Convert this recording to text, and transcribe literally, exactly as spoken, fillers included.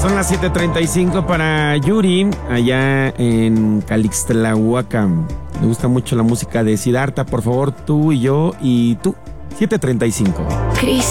Son las siete treinta y cinco para Yuri, allá en Calixtlahuacán. Me gusta mucho la música de Siddhartha. Por favor, tú y yo y tú. siete treinta y cinco.